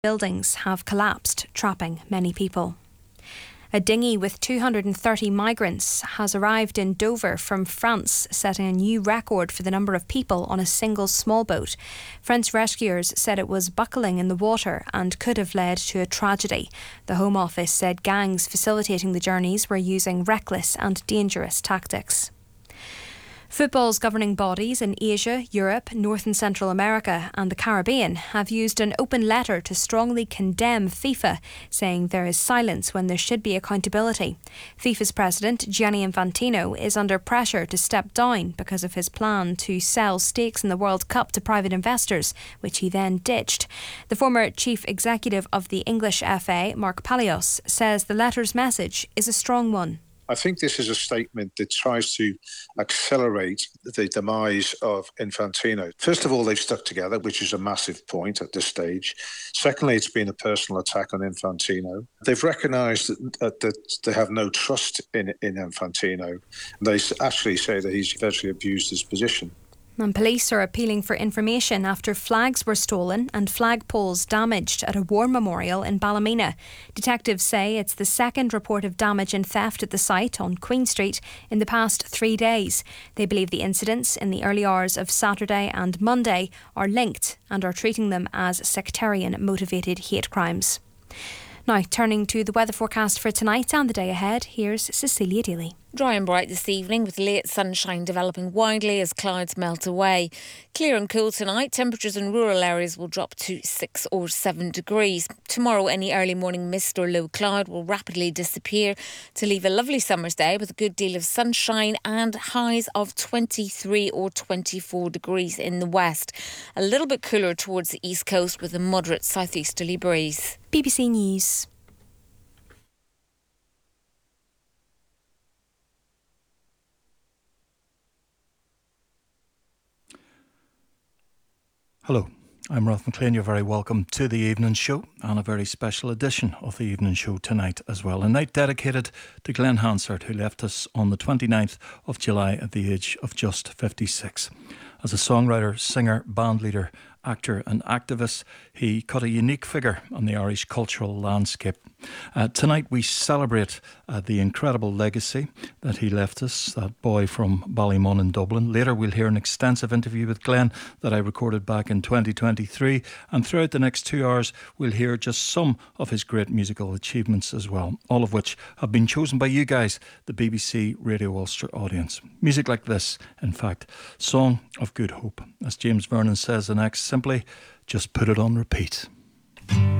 buildings have collapsed, trapping many people. A dinghy with 230 migrants has arrived in Dover from France, setting a new record for the number of people on a single small boat. French rescuers said it was buckling in the water and could have led to a tragedy. The Home Office said gangs facilitating the journeys were using reckless and dangerous tactics. Football's governing bodies in Asia, Europe, North and Central America and the Caribbean have used an open letter to strongly condemn FIFA, saying there is silence when there should be accountability. FIFA's president, Gianni Infantino, is under pressure to step down because of his plan to sell stakes in the World Cup to private investors, which he then ditched. The former chief executive of the English FA, Mark Palios, says the letter's message is a strong one. I think this is a statement that tries to accelerate the demise of Infantino. First of all, they've stuck together, which is a massive point at this stage. Secondly, it's been a personal attack on Infantino. They've recognised that they have no trust in Infantino. They actually say that he's virtually abused his position. And police are appealing for information after flags were stolen and flagpoles damaged at a war memorial in Ballymena. Detectives say it's the second report of damage and theft at the site on Queen Street in the past 3 days. They believe the incidents in the early hours of Saturday and Monday are linked and are treating them as sectarian-motivated hate crimes. Now, turning to the weather forecast for tonight and the day ahead, here's Cecilia Daly. Dry and bright this evening with late sunshine developing widely as clouds melt away. Clear and cool tonight. Temperatures in rural areas will drop to 6 or 7 degrees. Tomorrow, any early morning mist or low cloud will rapidly disappear to leave a lovely summer's day with a good deal of sunshine and highs of 23 or 24 degrees in the west. A little bit cooler towards the east coast with a moderate southeasterly breeze. BBC News. Hello, I'm Ralph McLean. You're very welcome to the evening show and a very special edition of the evening show tonight as well. A night dedicated to Glenn Hansard, who left us on the 29th of July at the age of just 56. As a songwriter, singer, band leader, actor and activist, he cut a unique figure on the Irish cultural landscape. Tonight we celebrate the incredible legacy that he left us, that boy from Ballymun in Dublin. Later we'll hear an extensive interview with Glenn that I recorded back in 2023, and throughout the next 2 hours we'll hear just some of his great musical achievements as well, all of which have been chosen by you guys, the BBC Radio Ulster audience. Music like this, in fact, Song of Good Hope. As James Vernon says in X, simply just put it on repeat.